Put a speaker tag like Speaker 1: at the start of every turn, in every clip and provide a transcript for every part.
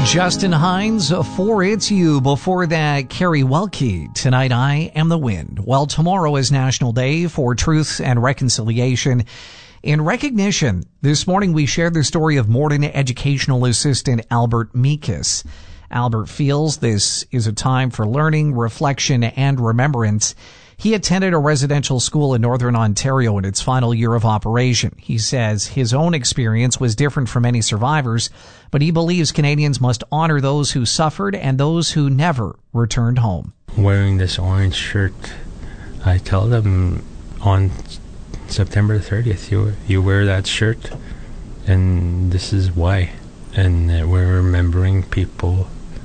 Speaker 1: Justin Hines for It's You. Before that, Carrie Welke. Tonight, I Am the Wind. Well, tomorrow is National Day for Truth and Reconciliation. In recognition, this morning we shared the story of Morden Educational Assistant Albert Meekus. Albert feels this is a time for learning, reflection, and remembrance. He attended a residential school in Northern Ontario in its final year of operation. He says his own experience was different from many survivors, but he believes Canadians must honor those who suffered and those who never returned home.
Speaker 2: Wearing this orange shirt, I tell them on September 30th, you wear that shirt, and this is why. And we're remembering people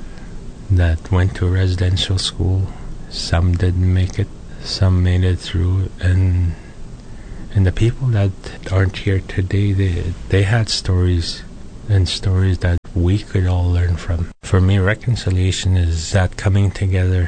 Speaker 2: that went to a residential school. Some didn't make it. Some made it through, and the people that aren't here today, they had stories, and stories that we could all learn from. For me, reconciliation is that coming together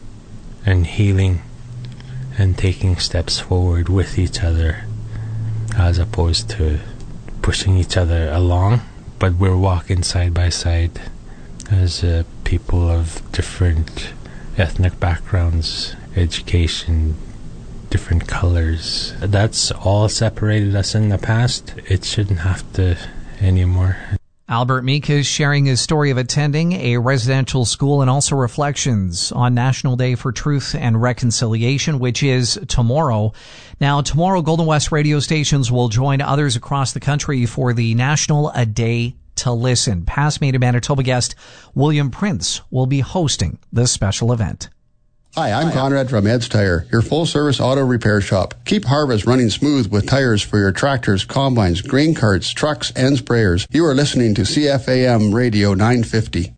Speaker 2: and healing and taking steps forward with each other, as opposed to pushing each other along, but we're walking side by side as people of different ethnic backgrounds, education, different colors. That's all separated us in the past. It shouldn't have to anymore.
Speaker 1: Albert Meekus sharing his story of attending a residential school and also reflections on National Day for Truth and Reconciliation, which is tomorrow. Now, tomorrow, Golden West radio stations will join others across the country for the National A Day to Listen. Past Made in Manitoba guest William Prince will be hosting this special event.
Speaker 3: Hi, I'm Conrad from Ed's Tire, your full-service auto repair shop. Keep harvest running smooth with tires for your tractors, combines, grain carts, trucks, and sprayers. You are listening to CFAM Radio 950.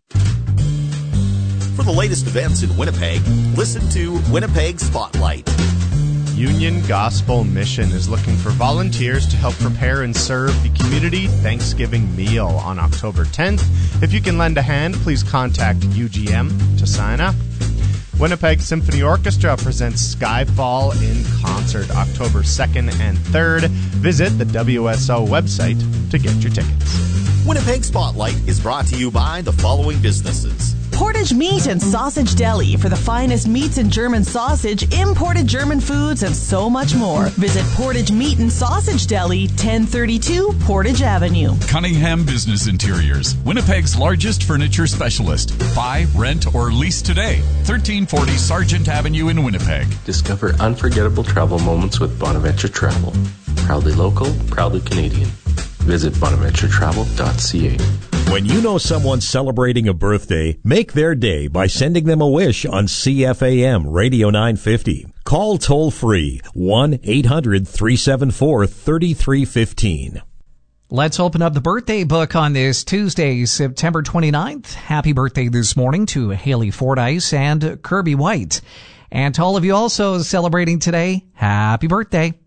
Speaker 4: For the latest events in Winnipeg, listen to Winnipeg Spotlight.
Speaker 5: Union Gospel Mission is looking for volunteers to help prepare and serve the community Thanksgiving meal on October 10th. If you can lend a hand, please contact UGM to sign up. Winnipeg Symphony Orchestra presents Skyfall in concert October 2nd and 3rd. Visit the WSO website to get your tickets.
Speaker 4: Winnipeg Spotlight is brought to you by the following businesses.
Speaker 6: Portage Meat and Sausage Deli for the finest meats and German sausage, imported German foods, and so much more. Visit Portage Meat and Sausage Deli, 1032 Portage Avenue.
Speaker 7: Cunningham Business Interiors, Winnipeg's largest furniture specialist. Buy, rent, or lease today. 1340 Sargent Avenue in Winnipeg.
Speaker 8: Discover unforgettable travel moments with Bonaventure Travel. Proudly local, proudly Canadian. Visit bonaventuretravel.ca.
Speaker 9: When you know someone's celebrating a birthday, make their day by sending them a wish on CFAM Radio 950. Call toll-free 1-800-374-3315.
Speaker 1: Let's open up the birthday book on this Tuesday, September 29th. Happy birthday this morning to Haley Fordyce and Kirby White. And to all of you also celebrating today, happy birthday.